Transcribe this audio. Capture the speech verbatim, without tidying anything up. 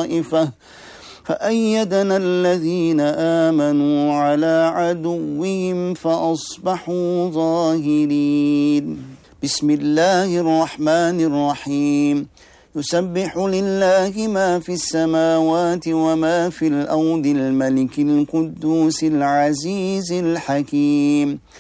طائفة فأيدنا الذين آمنوا على عدوهم فأصبحوا ظاهرين. بسم الله الرحمن الرحيم. يسبح لله ما في السماوات وما في الأرض الملك القدوس العزيز الحكيم.